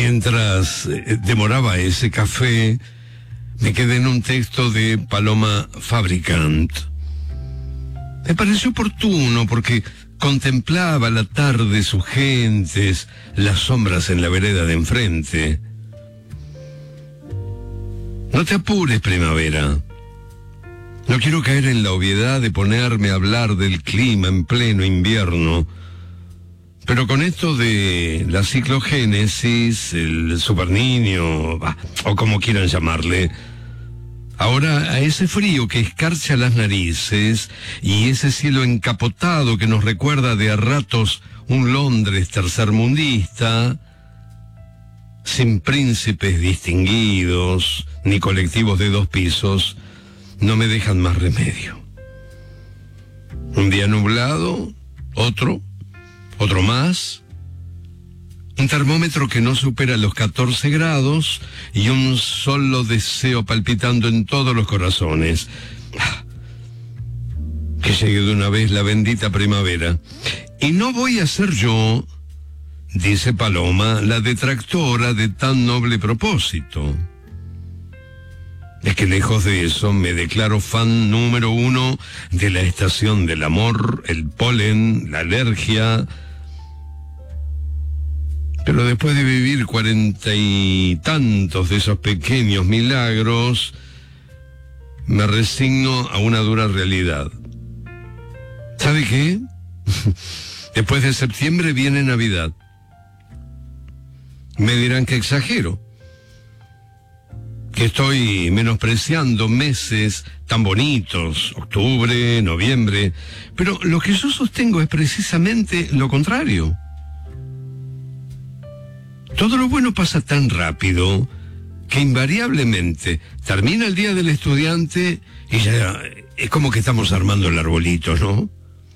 Mientras demoraba ese café, me quedé en un texto de Paloma Fabricant. Me pareció oportuno porque contemplaba la tarde, sus gentes, las sombras en la vereda de enfrente. No te apures, primavera. No quiero caer en la obviedad de ponerme a hablar del clima en pleno invierno. Pero con esto de la ciclogénesis, el superniño, o como quieran llamarle, ahora a ese frío que escarcha las narices y ese cielo encapotado que nos recuerda de a ratos un Londres tercermundista, sin príncipes distinguidos ni colectivos de 2 pisos, no me dejan más remedio. Un día nublado, otro más, un termómetro que no supera los 14 grados y un solo deseo palpitando en todos los corazones. Que llegue de una vez la bendita primavera. Y no voy a ser yo, dice Paloma, la detractora de tan noble propósito. Es que lejos de eso me declaro fan número 1 de la estación del amor, el polen, la alergia. Pero después de vivir 40 y tantos de esos pequeños milagros, me resigno a una dura realidad. ¿Sabe qué? Después de septiembre viene Navidad. Me dirán que exagero, que estoy menospreciando meses tan bonitos, octubre, noviembre, pero lo que yo sostengo es precisamente lo contrario. Todo lo bueno pasa tan rápido que invariablemente termina el día del estudiante y ya es como que estamos armando el arbolito, ¿no?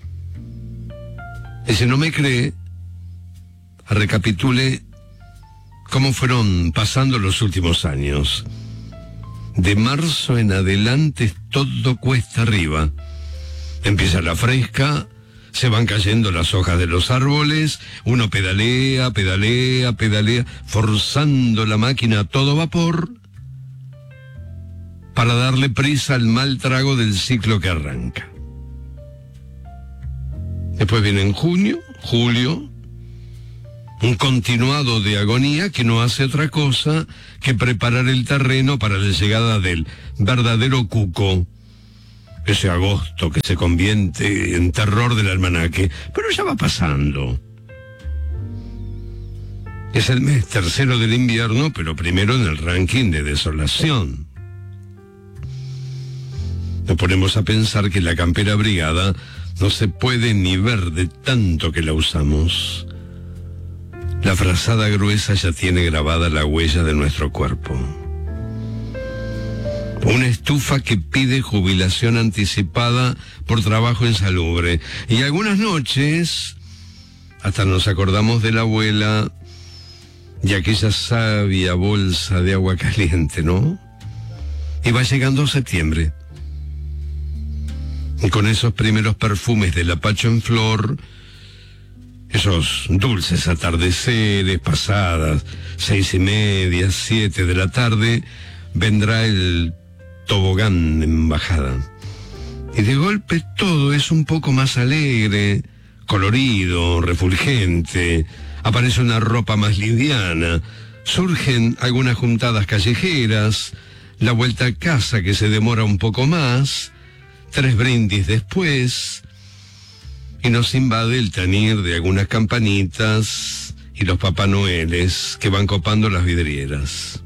Y si no me cree, recapitule cómo fueron pasando los últimos años. De marzo en adelante todo cuesta arriba. Empieza la fresca, se van cayendo las hojas de los árboles, uno pedalea, forzando la máquina a todo vapor para darle prisa al mal trago del ciclo que arranca. Después viene junio, julio, un continuado de agonía que no hace otra cosa que preparar el terreno para la llegada del verdadero cuco. Ese agosto que se convierte en terror del almanaque, pero ya va pasando. Es el mes tercero del invierno, pero primero en el ranking de desolación. Nos ponemos a pensar que la campera abrigada no se puede ni ver de tanto que la usamos. La frazada gruesa ya tiene grabada la huella de nuestro cuerpo. Una estufa que pide jubilación anticipada por trabajo insalubre. Y algunas noches hasta nos acordamos de la abuela y aquella sabia bolsa de agua caliente, ¿no? Y va llegando septiembre. Y con esos primeros perfumes del apacho en flor, esos dulces atardeceres, pasadas 6:30, 7 de la tarde, vendrá el tobogán en bajada. Y de golpe todo es un poco más alegre, colorido, refulgente. Aparece una ropa más liviana. Surgen algunas juntadas callejeras, la vuelta a casa que se demora un poco más, 3 brindis después, y nos invade el tañir de algunas campanitas y los Papá Noeles que van copando las vidrieras.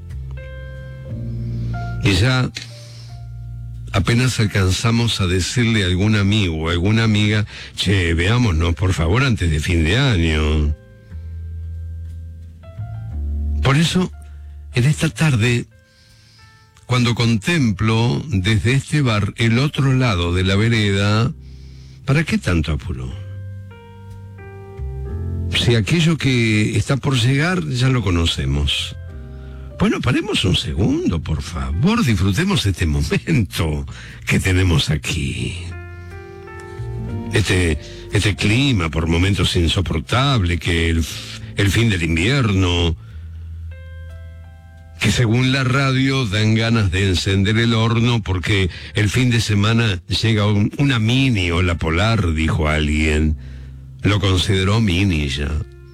Y ya apenas alcanzamos a decirle a algún amigo o alguna amiga, che, veámonos por favor antes de fin de año. Por eso, en esta tarde, cuando contemplo desde este bar el otro lado de la vereda, ¿para qué tanto apuro? Si aquello que está por llegar ya lo conocemos. Bueno, paremos un segundo, por favor, disfrutemos este momento que tenemos aquí. Este clima por momentos insoportable, que el fin del invierno, que según la radio dan ganas de encender el horno porque el fin de semana llega una mini ola polar, dijo alguien. Lo consideró mini ya.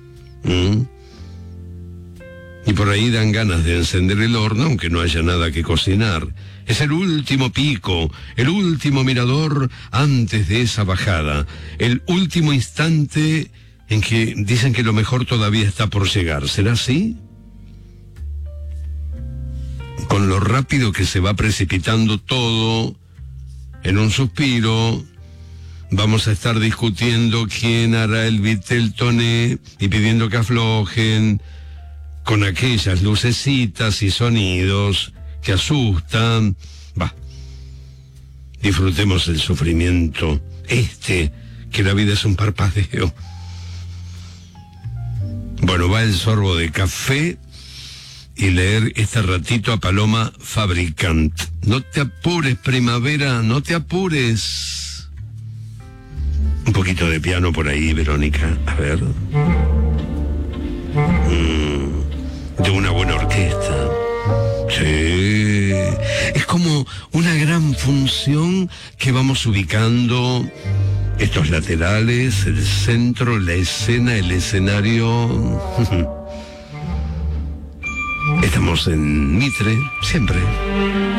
Y por ahí dan ganas de encender el horno aunque no haya nada que cocinar. Es el último pico, el último mirador antes de esa bajada, el último instante en que dicen que lo mejor todavía está por llegar. ¿Será así? Con lo rápido que se va precipitando todo, en un suspiro, vamos a estar discutiendo quién hará el Vitel Toné y pidiendo que aflojen con aquellas lucecitas y sonidos que asustan. Disfrutemos el sufrimiento, que la vida es un parpadeo. Bueno, va el sorbo de café y leer este ratito a Paloma Fabricant. No te apures, primavera, no te apures. Un poquito de piano por ahí, Verónica, a ver. De una buena orquesta. Sí, es como una gran función que vamos ubicando, estos laterales, el centro, la escena, el escenario. Estamos en Mitre, siempre.